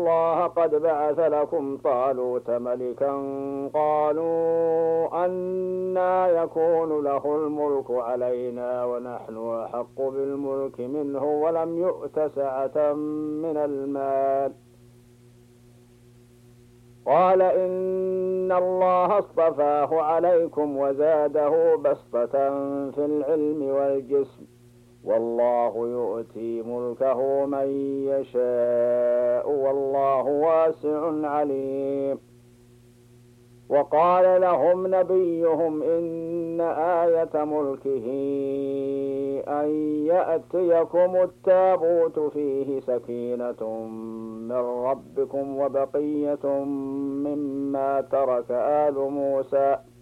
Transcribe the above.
الله قد بعث لكم طالوت ملكا. قالوا أنى يكون له الملك علينا ونحن أحق بالملك منه ولم يؤت سعة من المال. قال إن الله اصطفاه عليكم وزاده بسطة في العلم والجسم والله يؤتي ملكه من يشاء والله واسع عليم. وقال لهم نبيهم إن آية ملكه أن يأتيكم التابوت فيه سكينة من ربكم وبقية مما ترك آل موسى